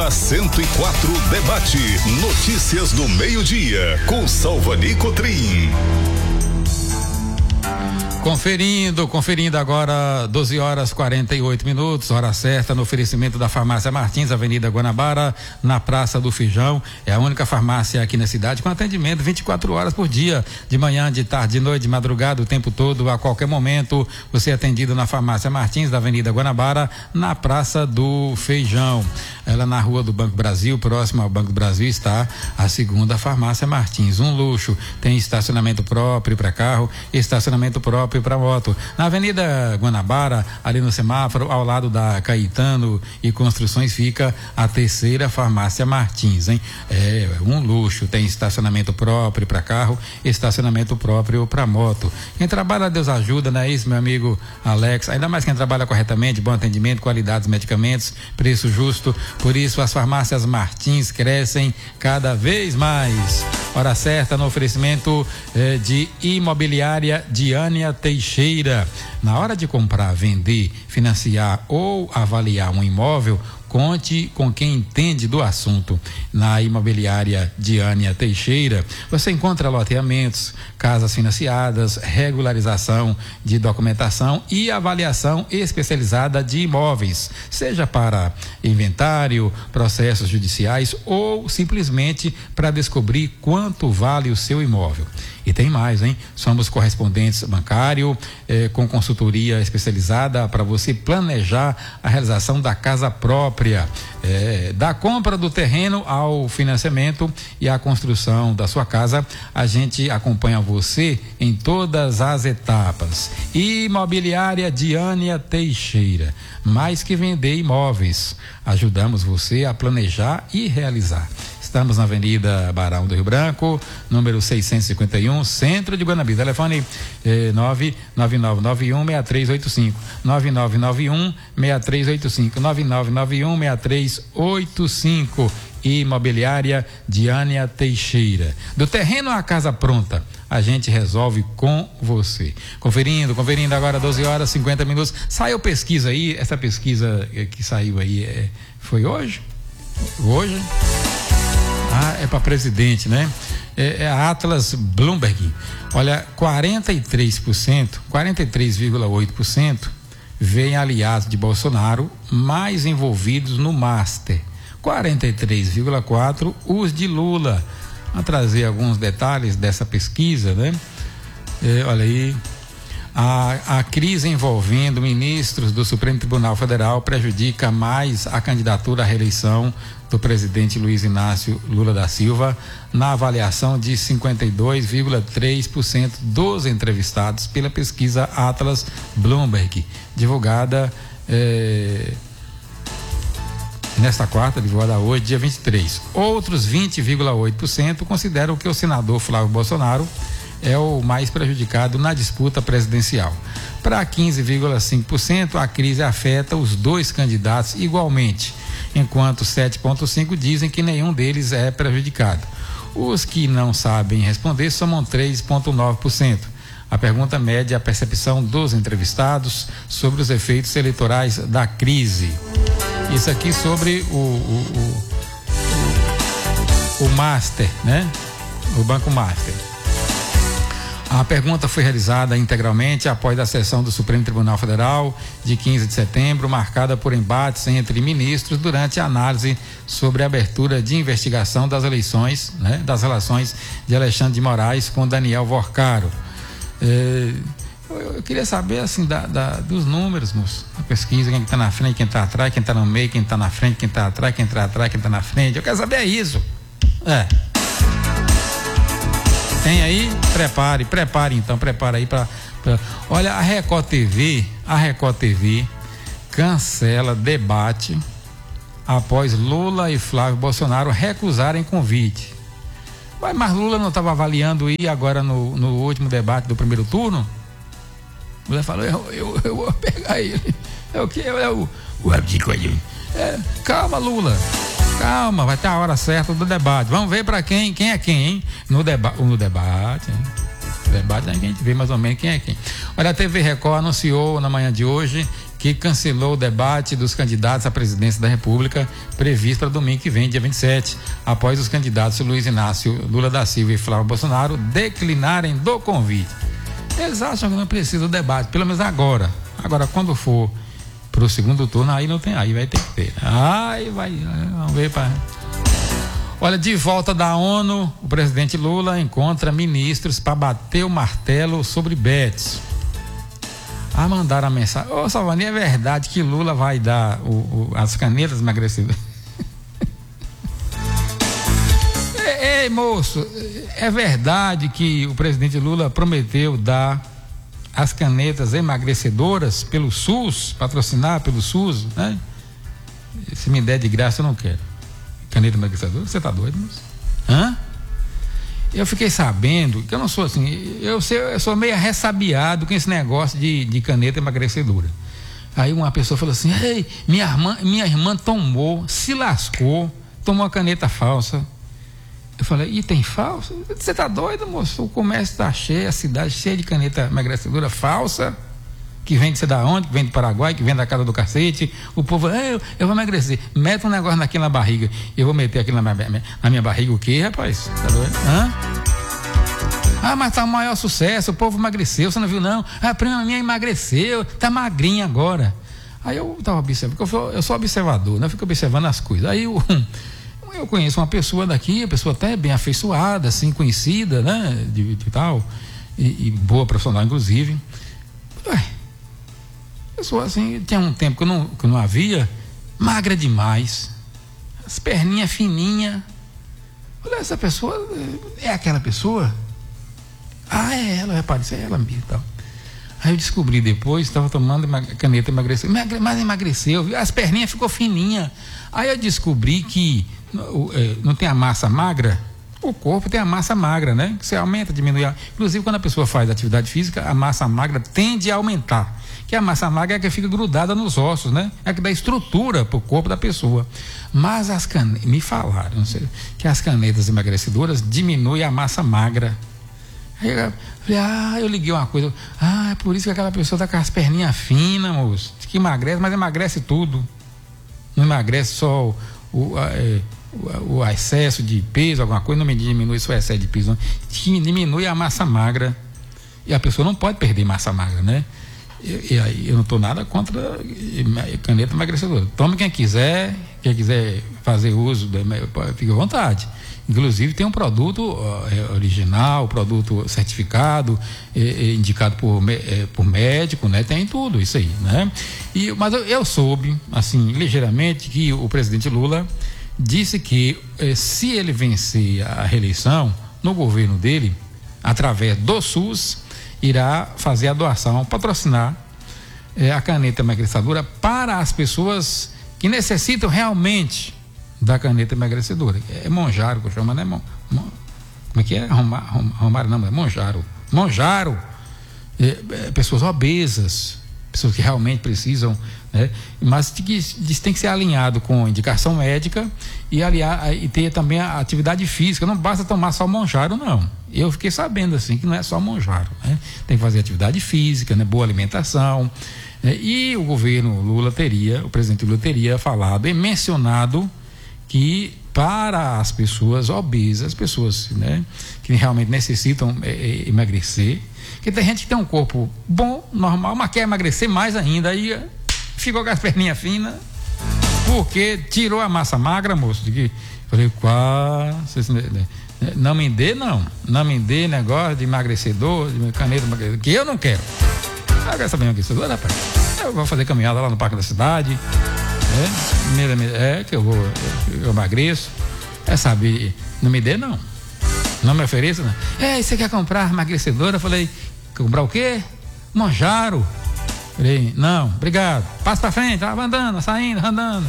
A 104 debate notícias do meio-dia com Salvani Cotrim. Conferindo agora 12h48, hora certa, no oferecimento da Farmácia Martins, Avenida Guanabara, na Praça do Feijão. É a única farmácia aqui na cidade com atendimento 24 horas por dia, de manhã, de tarde, de noite, de madrugada, o tempo todo, a qualquer momento. Você é atendido na Farmácia Martins, da Avenida Guanabara, na Praça do Feijão. Ela na Rua do Banco Brasil, próximo ao Banco Brasil, está a segunda Farmácia Martins. Um luxo, tem estacionamento próprio para carro, estacionamento próprio para moto. Na Avenida Guanabara, ali no semáforo, ao lado da Caetano e Construções, fica a terceira Farmácia Martins, hein? É um luxo, tem estacionamento próprio para carro, estacionamento próprio para moto. Quem trabalha, Deus ajuda, não é isso, meu amigo Alex? Ainda mais quem trabalha corretamente, bom atendimento, qualidade dos medicamentos, preço justo. Por isso as farmácias Martins crescem cada vez mais. Hora certa no oferecimento de Imobiliária Diânia Teixeira. Na hora de comprar, vender, financiar ou avaliar um imóvel, conte com quem entende do assunto. Na Imobiliária Diânia Teixeira, você encontra loteamentos, casas financiadas, regularização de documentação e avaliação especializada de imóveis, seja para inventário, processos judiciais ou simplesmente para descobrir quanto vale o seu imóvel. E tem mais, hein? Somos correspondentes bancário, com consultoria especializada para você planejar a realização da casa própria, da compra do terreno ao financiamento e à construção da sua casa. A gente acompanha você em todas as etapas. Imobiliária Diânia Teixeira, mais que vender imóveis, ajudamos você a planejar e realizar. Estamos na Avenida Barão do Rio Branco, número 651, Centro de Guanabara. Telefone 99991-6385, 9991-6385, 9991-6385. Imobiliária Diânia Teixeira. Do terreno à casa pronta, a gente resolve com você. Conferindo agora 12h50. Saiu pesquisa aí, essa pesquisa que saiu aí foi hoje? Hoje? É para presidente, né? É a Atlas Bloomberg. Olha, 43,8% veem aliados de Bolsonaro mais envolvidos no Master. 43,4% os de Lula. Vou trazer alguns detalhes dessa pesquisa, né? Olha aí. A crise envolvendo ministros do Supremo Tribunal Federal prejudica mais a candidatura à reeleição do presidente Luiz Inácio Lula da Silva, na avaliação de 52,3% dos entrevistados pela pesquisa Atlas Bloomberg, divulgada nesta quarta, divulgada hoje, dia 23. Outros 20,8% consideram que o senador Flávio Bolsonaro é o mais prejudicado na disputa presidencial. Para 15,5%, a crise afeta os dois candidatos igualmente, enquanto 7,5% dizem que nenhum deles é prejudicado. Os que não sabem responder somam 3,9%. A pergunta mede a percepção dos entrevistados sobre os efeitos eleitorais da crise. Isso aqui sobre o Master, né? O Banco Master. A pergunta foi realizada integralmente após a sessão do Supremo Tribunal Federal de 15 de setembro, marcada por embates entre ministros durante a análise sobre a abertura de investigação das eleições, né, das relações de Alexandre de Moraes com Daniel Vorcaro. Eu queria saber, assim, dos números, moço, a pesquisa, quem está na frente, quem está atrás, quem está no meio, quem está na frente, quem está atrás, quem está atrás, quem está na frente. Eu quero saber isso. Tem aí? Prepare então, prepara aí para. Olha, a Record TV cancela debate após Lula e Flávio Bolsonaro recusarem convite. Mas Lula não estava avaliando ir agora no último debate do primeiro turno? Lula falou, eu vou pegar ele. É o que? Calma, Lula. Calma, vai ter a hora certa do debate. Vamos ver para quem é quem, hein? No debate, hein? O debate a gente vê mais ou menos quem é quem. Olha, a TV Record anunciou na manhã de hoje que cancelou o debate dos candidatos à presidência da República previsto para domingo que vem, dia 27, após os candidatos Luiz Inácio Lula da Silva e Flávio Bolsonaro declinarem do convite. Eles acham que não precisa do debate, pelo menos agora. Agora, quando for pro segundo turno, aí não tem, aí vai ter que ter. Vamos ver Olha, de volta da ONU, o presidente Lula encontra ministros para bater o martelo sobre bets. Mandaram a mensagem: ô Salvani, é verdade que Lula vai dar as canetas emagrecedoras? Ei, moço, é verdade que o presidente Lula prometeu dar as canetas emagrecedoras pelo SUS, patrocinar pelo SUS, né? Se me der de graça eu não quero. Caneta emagrecedora? Você tá doido, moço? Eu fiquei sabendo que eu não sou assim, eu sou meio ressabiado com esse negócio de caneta emagrecedora. Aí uma pessoa falou assim: ei, minha irmã tomou, se lascou, tomou uma caneta falsa. Eu falei: e tem falsa? Você tá doido, moço? O comércio tá cheio, a cidade cheia de caneta emagrecedora falsa, que vem de sei da onde, que vem do Paraguai, que vem da casa do cacete. O povo, eu vou emagrecer. Mete um negócio naquilo na barriga. Eu vou meter aquilo na minha barriga o quê, rapaz? Tá doido? Mas tá o maior sucesso, o povo emagreceu, você não viu não? A prima minha emagreceu, tá magrinha agora. Aí eu tava observando, porque eu sou observador, né? Eu fico observando as coisas. Aí eu conheço uma pessoa daqui, a pessoa até bem afeiçoada, assim, conhecida, né? De tal, e boa profissional, inclusive. Pessoa assim, tinha um tempo que eu não havia, magra demais, as perninhas fininhas. Olha, essa pessoa é aquela pessoa? É ela, rapaz, é ela mesmo. Tal. Aí eu descobri depois, estava tomando caneta emagreceu, mas emagreceu, viu? As perninhas ficou fininha. Aí eu descobri que não tem a massa magra, o corpo tem a massa magra, né? Que você aumenta, diminui. Inclusive, quando a pessoa faz atividade física, a massa magra tende a aumentar. Que a massa magra é a que fica grudada nos ossos, né? É a que dá estrutura para o corpo da pessoa. Mas me falaram, não sei, que as canetas emagrecedoras diminuem a massa magra. Aí eu falei, eu liguei uma coisa. É por isso que aquela pessoa tá com as perninhas finas, moço. Que emagrece, mas emagrece tudo. Não emagrece só o excesso de peso, alguma coisa, não diminui só o excesso de peso, não. Diminui a massa magra. E a pessoa não pode perder massa magra, né? E aí eu não estou nada contra caneta emagrecedora. Tome quem quiser fazer uso, fique à vontade. Inclusive tem um produto original, produto certificado, indicado por médico, né? Tem tudo isso aí, né? Mas eu soube, assim, ligeiramente, que o presidente Lula disse que se ele vencer a reeleição no governo dele, através do SUS, irá fazer a doação, patrocinar a caneta emagrecedora para as pessoas que necessitam realmente da caneta emagrecedora. É Monjaro que eu chamo, né? Como é que é? Romário não, é Monjaro. Monjaro, pessoas obesas, pessoas que realmente precisam, né? Mas tem que ser alinhado com indicação médica e ter também a atividade física. Não basta tomar só Monjaro, não. Eu fiquei sabendo assim que não é só Monjaro, né? Tem que fazer atividade física, né? Boa alimentação, né? E o presidente Lula teria falado e mencionado que para as pessoas obesas, pessoas, né, que realmente necessitam emagrecer, que tem gente que tem um corpo bom, normal, mas quer emagrecer mais ainda, aí ficou com as perninhas finas, porque tirou a massa magra, moço. Falei, não me dê negócio de emagrecedor, de caneta emagrecedor, que eu não quero. Eu quero saber emagrecedor, rapaz. Eu vou fazer caminhada lá no Parque da Cidade, que eu emagreço. Sabe, não me dê não me ofereça não. Você quer comprar emagrecedora? Eu falei, comprar o quê? Monjaro. Falei, não, obrigado, passa pra frente, tava andando, saindo, andando.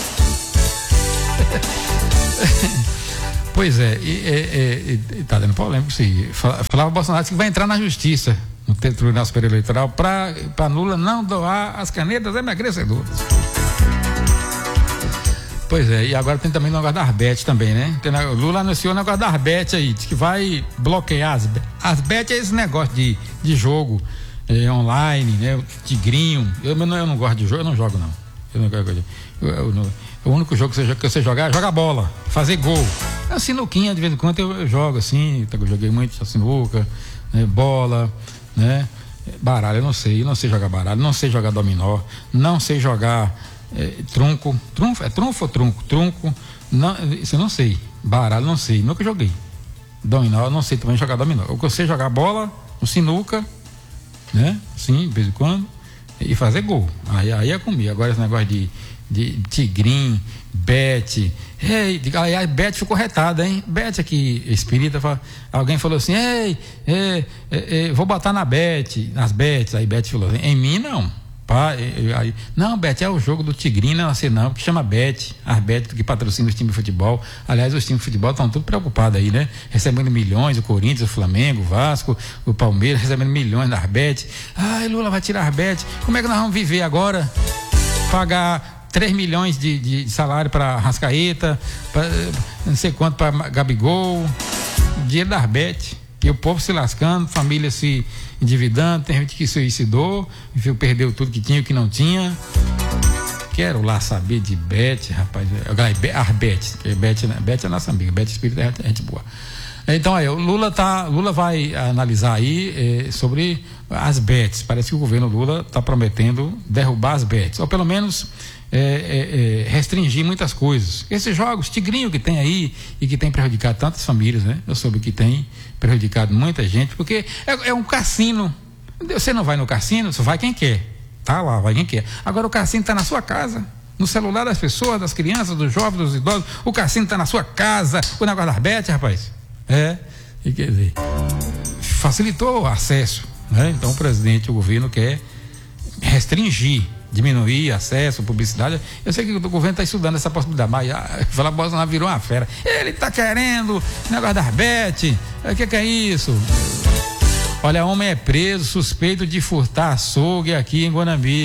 Pois tá dando polêmica. Falava o Bolsonaro que vai entrar na justiça, no Tribunal Superior Eleitoral, para Lula não doar as canetas emagrecedoras. Pois é, e agora tem também o negócio da Arbete também, né? O Lula anunciou o negócio da Arbete aí, diz que vai bloquear as bet é esse negócio de jogo online, né? O Tigrinho. Eu não gosto de jogo, eu não jogo não. O único jogo que eu sei jogar é jogar bola, fazer gol. A sinuquinha, de vez em quando eu jogo assim, eu joguei muito sinuca, né? Bola, né? Baralho, eu não sei jogar baralho, não sei jogar dominó, não sei jogar trunfo ou trunco? Trunco, não, isso eu não sei. Baralho, não sei, nunca joguei. Dominó, não sei também jogar dominó. Eu sei jogar bola, sinuca, né? Sim, de vez em quando, e fazer gol. Aí é comigo. Agora esse negócio de tigrinho, bet. Aliás, bet ficou retada, hein? Bet aqui, espírita, alguém falou assim, vou botar nas bets. Aí bet falou assim, em mim não. Não, bet é o jogo do Tigrinho, não sei não, que chama bet, as bet que patrocina os times de futebol. Aliás, os times de futebol estão tudo preocupados aí, né? Recebendo milhões, o Corinthians, o Flamengo, o Vasco, o Palmeiras, recebendo milhões nas bet. Lula vai tirar as bet. Como é que nós vamos viver agora? Pagar 3 milhões de salário para Arrascaeta, não sei quanto para Gabigol, dinheiro das bet. E o povo se lascando, família se endividando, tem gente que se suicidou, perdeu tudo que tinha e o que não tinha. Quero lá saber de bet, rapaz. Bet é nossa amiga, bet espírita é gente boa. Então aí, o Lula vai analisar aí sobre as bets. Parece que o governo Lula está prometendo derrubar as bets, ou pelo menos restringir muitas coisas. Esses jogos, Tigrinho que tem aí e que tem prejudicado tantas famílias, né? Eu soube que tem prejudicado muita gente, porque é um cassino. Você não vai no cassino, só vai quem quer. Tá lá, vai quem quer. Agora o cassino está na sua casa, no celular das pessoas, das crianças, dos jovens, dos idosos. O cassino está na sua casa, o negócio das bets, rapaz. E quer dizer, facilitou o acesso, né? Então o presidente, o governo quer restringir, diminuir acesso, publicidade. Eu sei que o governo está estudando essa possibilidade, mas falar Bolsonaro virou uma fera. Ele está querendo negócio das bet. O que é isso? Olha, homem é preso suspeito de furtar açougue aqui em Guanambi.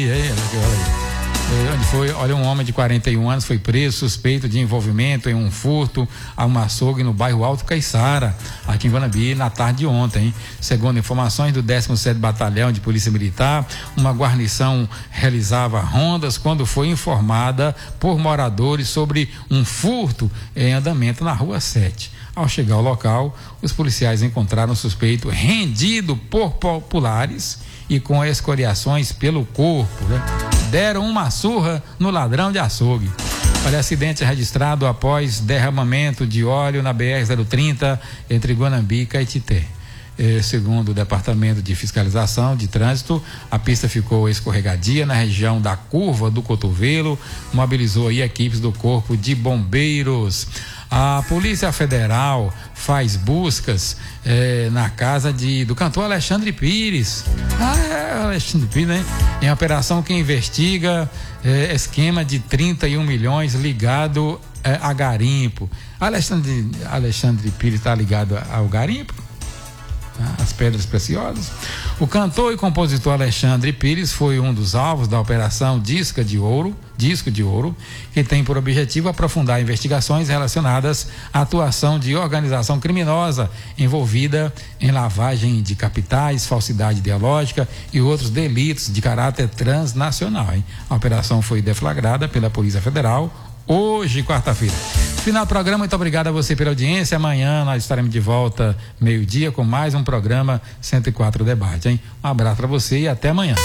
Onde foi? Olha, um homem de 41 anos foi preso suspeito de envolvimento em um furto a um açougue no bairro Alto Caiçara, aqui em Guanambi, na tarde de ontem, hein? Segundo informações do 17º Batalhão de Polícia Militar, uma guarnição realizava rondas quando foi informada por moradores sobre um furto em andamento na Rua 7. Ao chegar ao local, os policiais encontraram o suspeito rendido por populares e com escoriações pelo corpo, né? Deram uma surra no ladrão de açougue. Olha, acidente registrado após derramamento de óleo na BR-030 entre Guanambi e Caetité. Segundo o Departamento de Fiscalização de Trânsito, a pista ficou escorregadia na região da curva do cotovelo, mobilizou aí equipes do Corpo de Bombeiros. A Polícia Federal faz buscas na casa do cantor Alexandre Pires. Alexandre Pires, né? Em operação que investiga esquema de 31 milhões ligado a garimpo. Alexandre Pires está ligado ao garimpo? As pedras preciosas. O cantor e compositor Alexandre Pires foi um dos alvos da operação Disco de Ouro, que tem por objetivo aprofundar investigações relacionadas à atuação de organização criminosa envolvida em lavagem de capitais, falsidade ideológica e outros delitos de caráter transnacional, hein? A operação foi deflagrada pela Polícia Federal hoje, quarta-feira. Final do programa, muito obrigado a você pela audiência. Amanhã nós estaremos de volta, meio-dia, com mais um programa 104 Debate, hein? Um abraço para você e até amanhã.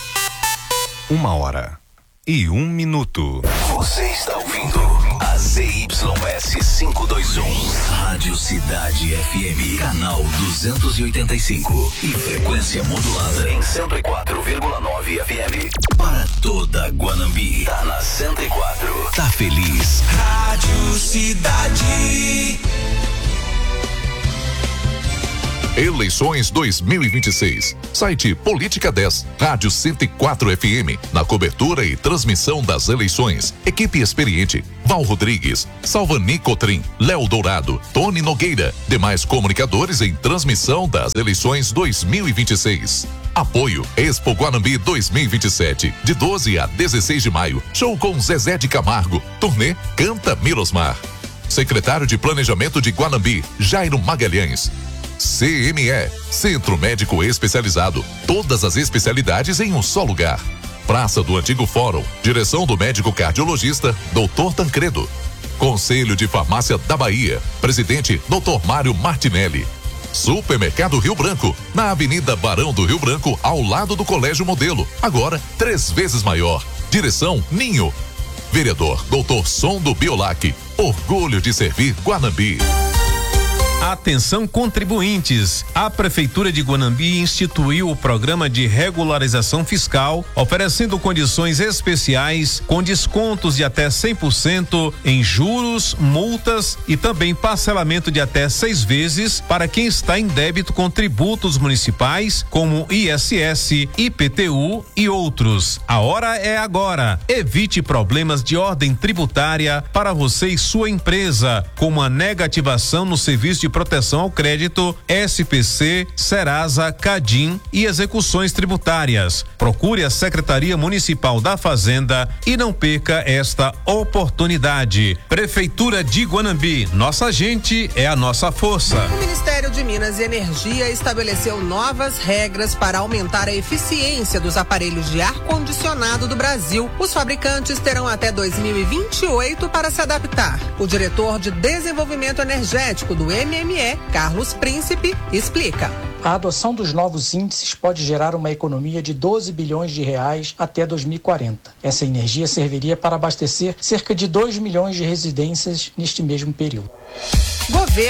1h01. Você está ouvindo a ZYS 521, Rádio Cidade FM, canal 285 e frequência modulada em 104,9 FM. Para toda Guanambi, tá na 104. Tá feliz? Rádio Cidade. Eleições 2026. Site Política 10, Rádio 104 FM, na cobertura e transmissão das eleições. Equipe experiente: Val Rodrigues, Salvani Cotrim, Léo Dourado, Tony Nogueira, demais comunicadores em transmissão das eleições 2026. Apoio Expo Guanambi 2027, de 12 a 16 de maio. Show com Zezé de Camargo. Turnê Canta Mirosmar. Secretário de Planejamento de Guanambi, Jairo Magalhães. CME, Centro Médico Especializado. Todas as especialidades em um só lugar. Praça do Antigo Fórum. Direção do médico cardiologista, Dr. Tancredo. Conselho de Farmácia da Bahia. Presidente, Dr. Mário Martinelli. Supermercado Rio Branco, na Avenida Barão do Rio Branco, ao lado do Colégio Modelo. Agora, 3 vezes maior. Direção Ninho. Vereador Dr. Som do Biolac. Orgulho de servir Guanambi. Atenção contribuintes, a Prefeitura de Guanambi instituiu o programa de regularização fiscal, oferecendo condições especiais com descontos de até 100% em juros, multas e também parcelamento de até 6 vezes para quem está em débito com tributos municipais como ISS, IPTU e outros. A hora é agora. Evite problemas de ordem tributária para você e sua empresa, como a negativação no serviço de proteção ao crédito, SPC, Serasa, Cadim e execuções tributárias. Procure a Secretaria Municipal da Fazenda e não perca esta oportunidade. Prefeitura de Guanambi, nossa gente é a nossa força. O Ministério de Minas e Energia estabeleceu novas regras para aumentar a eficiência dos aparelhos de ar-condicionado do Brasil. Os fabricantes terão até 2028 para se adaptar. O diretor de Desenvolvimento Energético do MME, Carlos Príncipe, explica. A adoção dos novos índices pode gerar uma economia de 12 bilhões de reais até 2040. Essa energia serviria para abastecer cerca de 2 milhões de residências neste mesmo período.